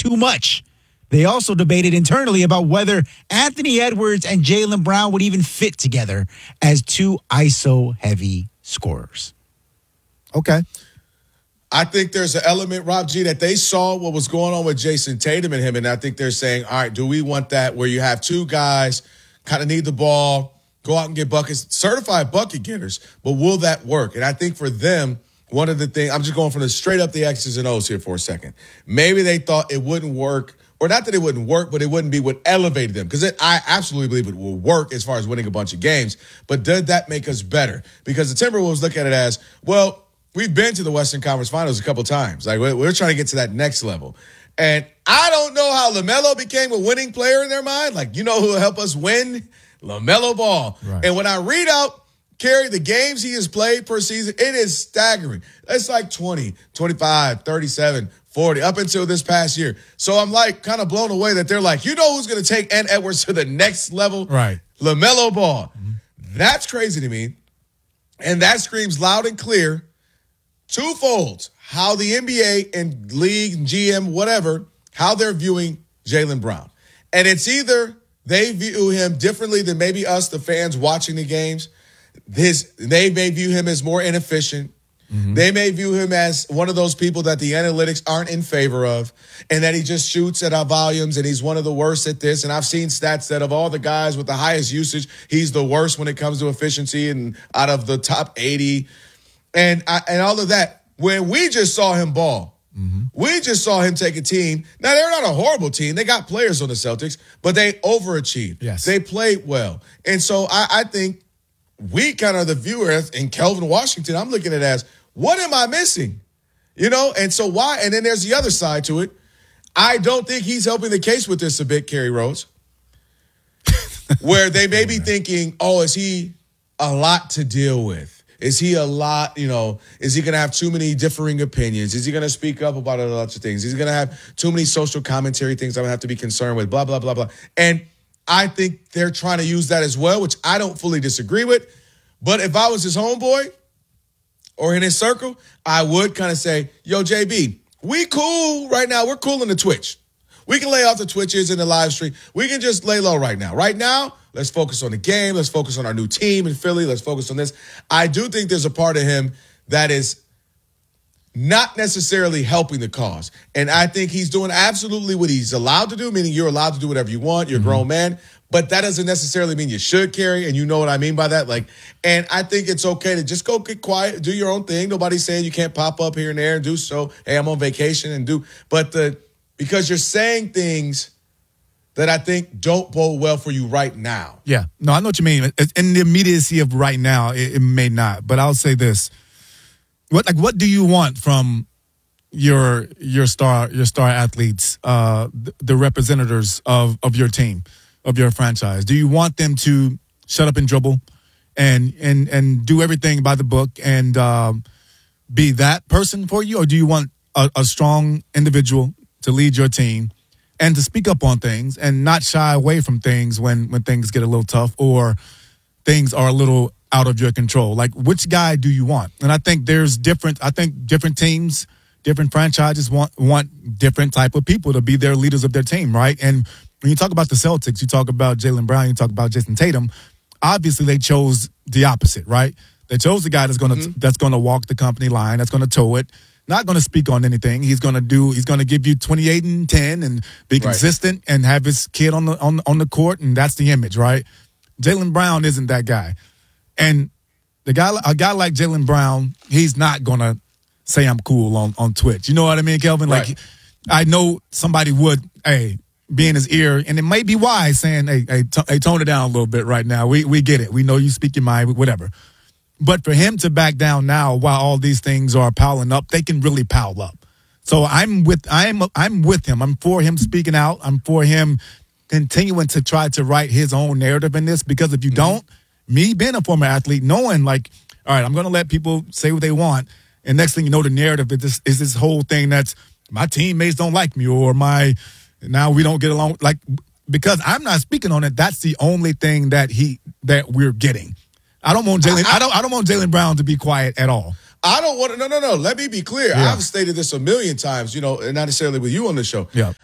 too much. They also debated internally about whether Anthony Edwards and Jaylen Brown would even fit together as two ISO-heavy scorers. Okay. I think there's an element, Rob G, that they saw what was going on with Jason Tatum and him, and I think they're saying, all right, do we want that where you have two guys kind of need the ball, go out and get buckets, certified bucket getters, but will that work? And I think for them, one of the things, I'm just going from the straight up the X's and O's here for a second. Maybe they thought it wouldn't work, or not that it wouldn't work, but it wouldn't be what elevated them. Because I absolutely believe it will work as far as winning a bunch of games. But did that make us better? Because the Timberwolves look at it as, well, we've been to the Western Conference Finals a couple times. Like, we're trying to get to that next level. And I don't know how LaMelo became a winning player in their mind. Like, you know who will help us win? LaMelo Ball. Right. And when I read out, Kerry, the games he has played per season, it is staggering. It's like 20, 25, 37, 40, up until this past year. So I'm like kind of blown away that they're like, you know who's going to take Ant Edwards to the next level? Right. LaMelo Ball. Mm-hmm. That's crazy to me. And that screams loud and clear, twofold, how the NBA and league and GM, whatever, how they're viewing Jaylen Brown. And it's either they view him differently than maybe us, the fans watching the games. They may view him as more inefficient. Mm-hmm. They may view him as one of those people that the analytics aren't in favor of, and that he just shoots at our volumes and he's one of the worst at this. And I've seen stats that of all the guys with the highest usage, he's the worst when it comes to efficiency and out of the top 80 and all of that. When we just saw him ball, mm-hmm. we just saw him take a team. Now, they're not a horrible team. They got players on the Celtics, but they overachieved. Yes. They played well. And so I think we kind of the viewers in Kelvin Washington, I'm looking at it as, what am I missing? You know, and so why? And then there's the other side to it. I don't think he's helping the case with this a bit, Kerry Rose, where they may be thinking, oh, is he a lot to deal with? Is he a lot, is he going to have too many differing opinions? Is he going to speak up about a lot of things? Is he going to have too many social commentary things I'm going to have to be concerned with, blah, blah, blah, blah. And I think they're trying to use that as well, which I don't fully disagree with. But if I was his homeboy or in his circle, I would kind of say, yo, JB, we cool right now. We're cool in the Twitch. We can lay off the Twitches and the live stream. We can just lay low right now. Right now, let's focus on the game. Let's focus on our new team in Philly. Let's focus on this. I do think there's a part of him that is not necessarily helping the cause. And I think he's doing absolutely what he's allowed to do, meaning you're allowed to do whatever you want. You're a grown man. But that doesn't necessarily mean you should, Kerry, and you know what I mean by that. And I think it's okay to just go get quiet, do your own thing. Nobody's saying you can't pop up here and there and do so. Hey, I'm on vacation and do. But because you're saying things that I think don't bode well for you right now. Yeah. No, I know what you mean. In the immediacy of right now, it may not. But I'll say this. What do you want from your star athletes, the representatives of your team, of your franchise? Do you want them to shut up and dribble and do everything by the book and be that person for you? Or do you want a strong individual to lead your team and to speak up on things and not shy away from things when things get a little tough or things are a little out of your control? Like, which guy do you want? And I think different teams, different franchises want different type of people to be their leaders of their team, right? And when you talk about the Celtics, you talk about Jaylen Brown, you talk about Jason Tatum, obviously they chose the opposite, right? They chose the guy that's going to walk the company line, that's going to toe it, not going to speak on anything. He's going to give you 28 and 10 and be consistent and have his kid on the court, and that's the image, right? Jaylen Brown isn't that guy. And a guy like Jaylen Brown, he's not going to say I'm cool on Twitch. You know what I mean, Kelvin? Right. Like, I know somebody would, be in his ear, and it might be wise saying, hey, tone it down a little bit right now. We get it. We know you speak your mind, whatever. But for him to back down now while all these things are piling up, they can really pile up. So I'm with him. I'm for him speaking out. I'm for him continuing to try to write his own narrative in this, because if you don't, me being a former athlete, knowing like, all right, I'm going to let people say what they want, and next thing you know, the narrative is this whole thing that's my teammates don't like me or now we don't get along. Like, because I'm not speaking on it, that's the only thing that we're getting. I don't want Jaylen. I don't want Jaylen Brown to be quiet at all. I don't want to. No. Let me be clear. Yeah. I've stated this a million times. And not necessarily with you on the show. Yeah.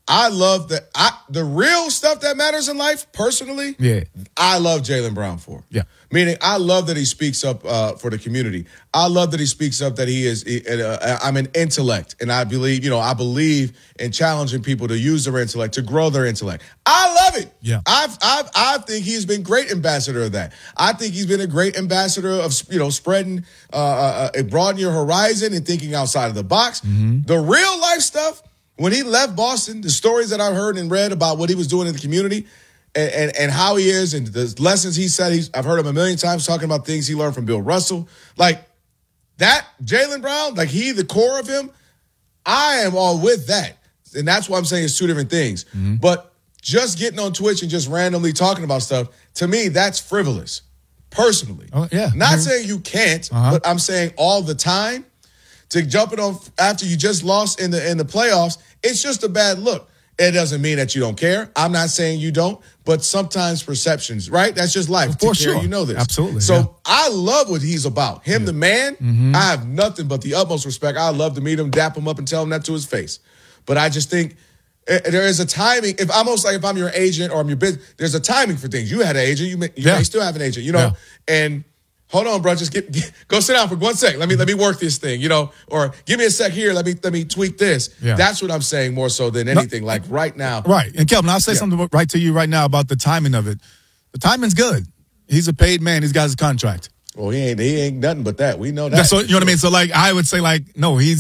I love the real stuff that matters in life, personally. Yeah. I love Jaylen Brown for. Yeah. Meaning, I love that he speaks up for the community. I love that he speaks up that I'm an intellect, and I believe in challenging people to use their intellect, to grow their intellect. I love it. Yeah. I think he's been great ambassador of that. I think he's been a great ambassador of, spreading, broadening your horizon and thinking outside of the box. Mm-hmm. The real life stuff, when he left Boston, the stories that I've heard and read about what he was doing in the community, and how he is, and the lessons he said, I've heard him a million times talking about things he learned from Bill Russell. Like that, Jaylen Brown, like the core of him, I am all with that. And that's why I'm saying it's two different things. Mm-hmm. But just getting on Twitch and just randomly talking about stuff, to me, that's frivolous, personally. Oh, yeah. Not saying you can't, but I'm saying all the time, to jump it on after you just lost in the playoffs, it's just a bad look. It doesn't mean that you don't care. I'm not saying you don't, but sometimes perceptions, right? That's just life. For sure. You know this. Absolutely. So yeah. I love what he's about. Him, the man, Mm-hmm. I have nothing but the utmost respect. I love to meet him, dap him up, and tell him that to his face. But I just think there is a timing. If I'm your agent or I'm your business, there's a timing for things. You had an agent. You may still have an agent, and hold on, bro. Just go sit down for 1 second. Let me work this thing, or give me a sec here. Let me tweak this. Yeah. That's what I'm saying more so than anything. Like right now. Right. And Kelvin, I'll say something right to you right now about the timing of it. The timing's good. He's a paid man. He's got his contract. Well, he ain't nothing but that. We know that. So you know what I mean? So I would say no, he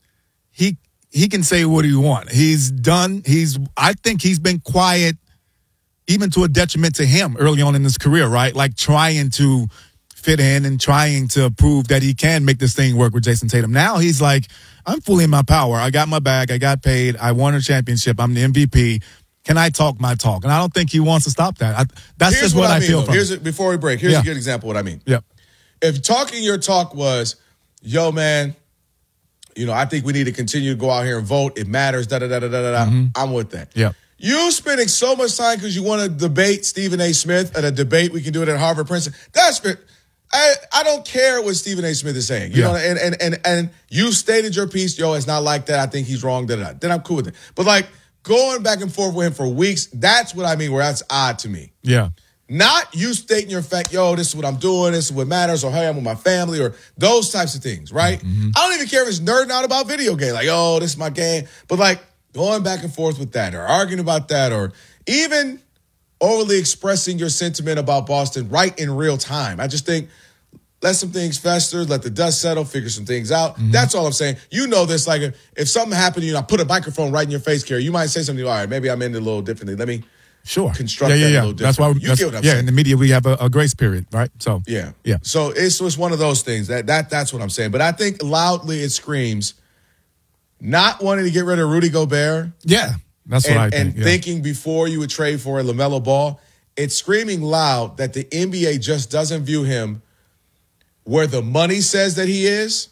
can say what he wants. He's done. I think he's been quiet, even to a detriment to him early on in his career, right? Like trying to fit in and trying to prove that he can make this thing work with Jason Tatum. Now he's like, I'm fully in my power. I got my bag. I got paid. I won a championship. I'm the MVP. Can I talk my talk? And I don't think he wants to stop that. That's just what I feel from it. Before we break, here's a good example of what I mean. Yep. If talking your talk was, yo, man, I think we need to continue to go out here and vote. It matters, da-da-da-da-da-da. Mm-hmm. I'm with that. Yep. You spending so much time because you want to debate Stephen A. Smith at a debate. We can do it at Harvard, Princeton. That's good. I don't care what Stephen A. Smith is saying. You know, and you stated your piece. Yo, it's not like that. I think he's wrong. Da-da-da. Then I'm cool with it. But going back and forth with him for weeks, that's what I mean, where that's odd to me. Yeah. Not you stating your fact, yo, this is what I'm doing, this is what matters, or hey, I'm with my family, or those types of things, right? Mm-hmm. I don't even care if it's nerding out about video game, like, oh, this is my game. But going back and forth with that, or arguing about that, or even overly expressing your sentiment about Boston right in real time. I just think let some things fester, let the dust settle, figure some things out. Mm-hmm. That's all I'm saying. You know this, if something happened to you and I put a microphone right in your face, Kerry, you might say something, all right, maybe I'm in it a little differently. Let me construct that a little different. That's why you get what I'm saying. in the media we have a grace period, right? So yeah. Yeah. So it's one of those things that's what I'm saying. But I think loudly it screams not wanting to get rid of Rudy Gobert. Yeah. That's what I think. And thinking before you would trade for a LaMelo Ball. It's screaming loud that the NBA just doesn't view him where the money says that he is,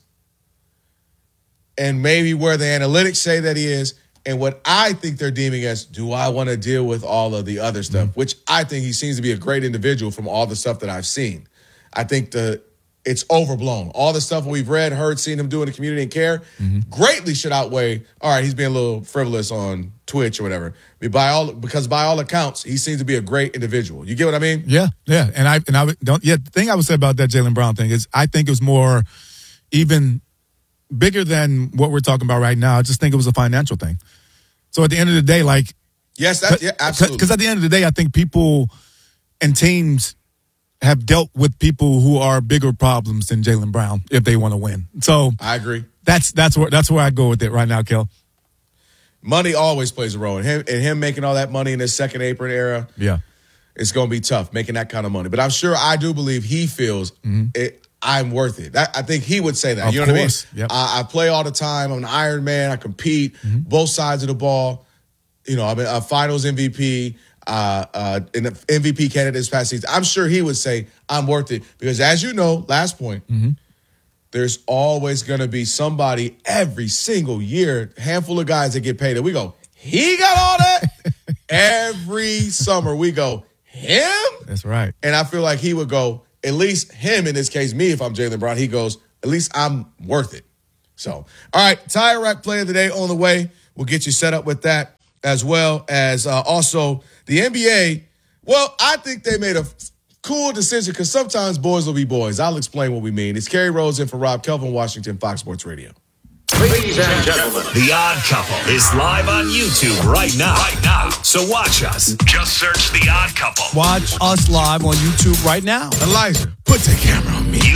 and maybe where the analytics say that he is, and what I think they're deeming as, do I want to deal with all of the other stuff, which I think he seems to be a great individual from all the stuff that I've seen. I think it's overblown. All the stuff we've read, heard, seen him do in the community and care greatly should outweigh, all right, he's being a little frivolous on Twitch or whatever. Because by all accounts, he seems to be a great individual. You get what I mean? Yeah. And the thing I would say about that Jaylen Brown thing is I think it was more even bigger than what we're talking about right now. I just think it was a financial thing. So at the end of the day, yes, absolutely. Because at the end of the day, I think people and teams have dealt with people who are bigger problems than Jaylen Brown if they want to win. So I agree. That's where I go with it right now, Kel. Money always plays a role. And him making all that money in his second apron era, it's going to be tough making that kind of money. But I do believe he feels I'm worth it. I think he would say that. Of you know course. what I mean? Yep. I play all the time. I'm an Iron Man. I compete both sides of the ball. I'm a finals MVP, in the MVP candidate this past season. I'm sure he would say I'm worth it because, as you know, last point, there's always going to be somebody every single year, handful of guys that get paid. And we go, he got all that? Every summer we go, him? That's right. And I feel like he would go, at least him, in this case, me, if I'm Jaylen Brown, he goes, at least I'm worth it. So, all right, Tire Rack Play of the Day on the way. We'll get you set up with that. as well as also the NBA. Well, I think they made a cool decision because sometimes boys will be boys. I'll explain what we mean. It's Kerry Rose in for Rob Kelvin, Washington, Fox Sports Radio. Ladies and gentlemen, The Odd Couple is live on YouTube right now. So watch us. Just search The Odd Couple. Watch us live on YouTube right now. Elijah, put the camera on me.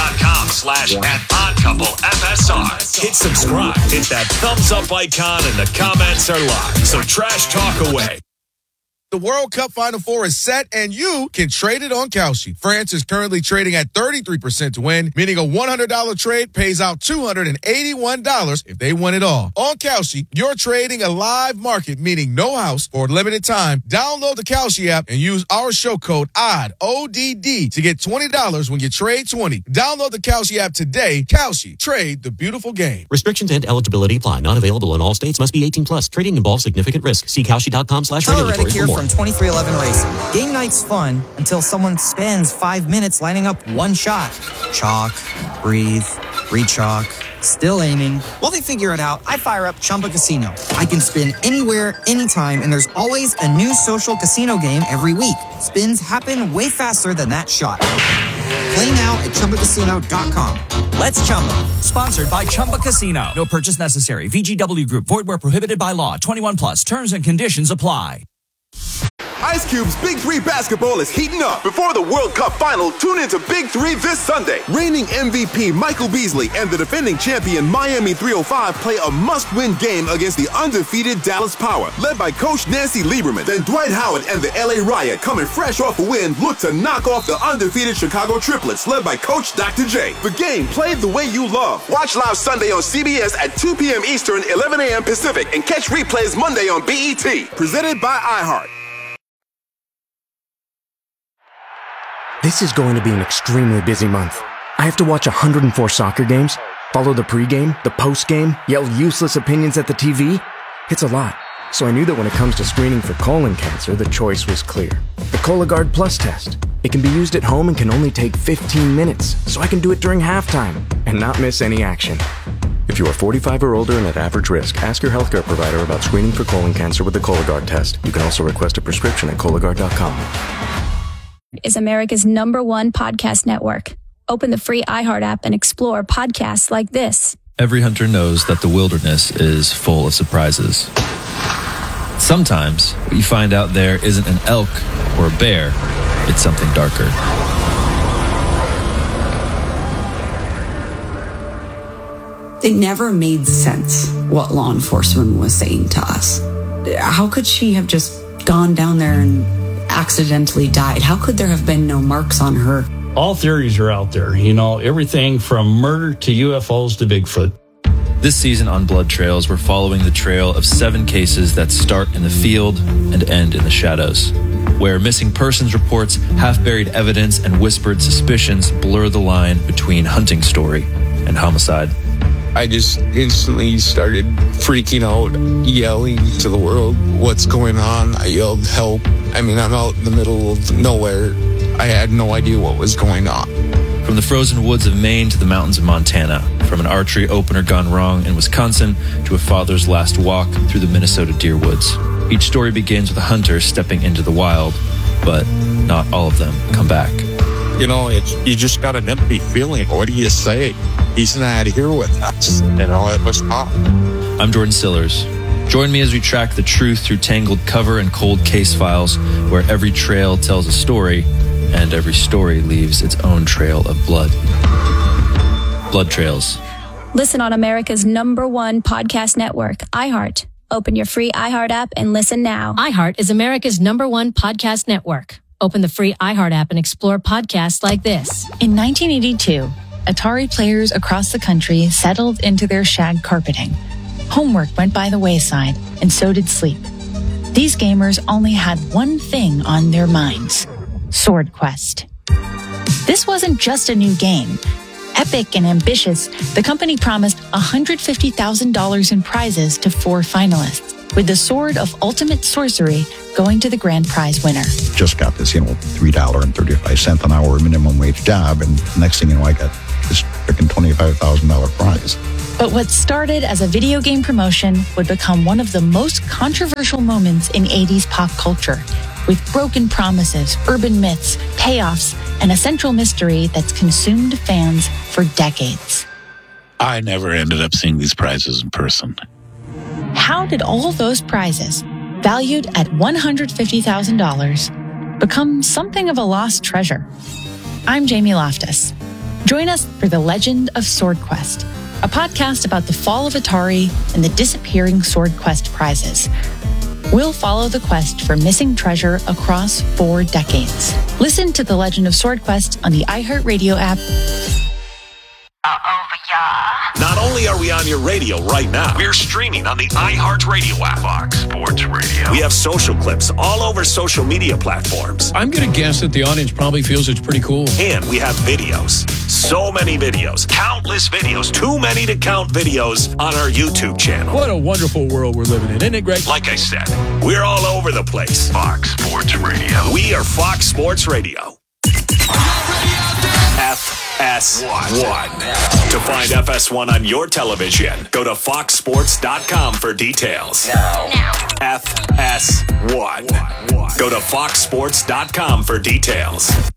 YouTube.com/@OddCoupleFSR. Hit subscribe. Hit that thumbs up icon and the comments are live. So trash talk away. The World Cup Final Four is set, and you can trade it on Kalshi. France is currently trading at 33% to win, meaning a $100 trade pays out $281 if they win it all. On Kalshi, you're trading a live market, meaning no house, for a limited time. Download the Kalshi app and use our show code ODD, ODD, to get $20 when you trade 20. Download the Kalshi app today. Kalshi, trade the beautiful game. Restrictions and eligibility apply. Not available in all states. Must be 18 plus. Trading involves significant risk. See Kalshi.com/regulatory for more. From 2311 Racing. Game night's fun until someone spends 5 minutes lining up one shot. Chalk, breathe, re-chalk, still aiming. While they figure it out, I fire up Chumba Casino. I can spin anywhere, anytime, and there's always a new social casino game every week. Spins happen way faster than that shot. Play now at ChumbaCasino.com. Let's Chumba. Sponsored by Chumba Casino. No purchase necessary. VGW Group. Void where prohibited by law. 21 plus. Terms and conditions apply. Ice Cube's Big 3 basketball is heating up. Before the World Cup final, tune into Big 3 this Sunday. Reigning MVP Michael Beasley and the defending champion Miami 305 play a must-win game against the undefeated Dallas Power, led by Coach Nancy Lieberman. Then Dwight Howard and the LA Riot, coming fresh off a win, look to knock off the undefeated Chicago Triplets, led by Coach Dr. J. The game played the way you love. Watch live Sunday on CBS at 2 p.m. Eastern, 11 a.m. Pacific, and catch replays Monday on BET. Presented by iHeart. This is going to be an extremely busy month. I have to watch 104 soccer games, follow the pregame, the postgame, yell useless opinions at the TV. It's a lot. So I knew that when it comes to screening for colon cancer, the choice was clear. The Cologuard Plus test. It can be used at home and can only take 15 minutes, so I can do it during halftime and not miss any action. If you are 45 or older and at average risk, ask your healthcare provider about screening for colon cancer with the Cologuard test. You can also request a prescription at Cologuard.com. Is America's #1 podcast network. Open the free iHeart app and explore podcasts like this. Every hunter knows that the wilderness is full of surprises. Sometimes what you find out there isn't an elk or a bear, it's something darker. It never made sense what law enforcement was saying to us. How could she have just gone down there and accidentally died? How could there have been no marks on her? All theories are out there, everything from murder to UFOs to Bigfoot. This season on Blood Trails, we're following the trail of 7 cases that start in the field and end in the shadows, where missing persons reports, half-buried evidence, and whispered suspicions blur the line between hunting story and homicide. I just instantly started freaking out, yelling to the world, "What's going on?" I yelled, "Help." I'm out in the middle of nowhere. I had no idea what was going on. From the frozen woods of Maine to the mountains of Montana, from an archery opener gone wrong in Wisconsin to a father's last walk through the Minnesota deer woods. Each story begins with a hunter stepping into the wild, but not all of them come back. You just got an empty feeling. What do you say? He's not here with us. It was tough. I'm Jordan Sillers. Join me as we track the truth through tangled cover and cold case files, where every trail tells a story, and every story leaves its own trail of blood. Blood Trails. Listen on America's #1 podcast network, iHeart. Open your free iHeart app and listen now. iHeart is America's #1 podcast network. Open the free iHeart app and explore podcasts like this. In 1982, Atari players across the country settled into their shag carpeting. Homework went by the wayside, and so did sleep. These gamers only had one thing on their minds: Sword Quest. This wasn't just a new game. Epic and ambitious, the company promised $150,000 in prizes to 4 finalists, with the Sword of Ultimate Sorcery going to the grand prize winner. Just got this, $3.35 an hour minimum wage job, and next thing you know, I got this freaking $25,000 prize. But what started as a video game promotion would become one of the most controversial moments in 80s pop culture, with broken promises, urban myths, payoffs, and a central mystery that's consumed fans for decades. I never ended up seeing these prizes in person. How did all those prizes, valued at $150,000, become something of a lost treasure? I'm Jamie Loftus. Join us for The Legend of Sword Quest, a podcast about the fall of Atari and the disappearing Sword Quest prizes. We'll follow the quest for missing treasure across 4 decades. Listen to The Legend of Sword Quest on the iHeartRadio app. Not only are we on your radio right now, we're streaming on the iHeartRadio app. Fox Sports Radio. We have social clips all over social media platforms. I'm going to guess that the audience probably feels it's pretty cool. And we have videos. So many videos. Countless videos. Too many to count videos on our YouTube channel. What a wonderful world we're living in, isn't it, Greg? Like I said, we're all over the place. Fox Sports Radio. We are Fox Sports Radio. FS1. To find FS1 on your television, go to foxsports.com for details. Now. FS1. Go to foxsports.com for details.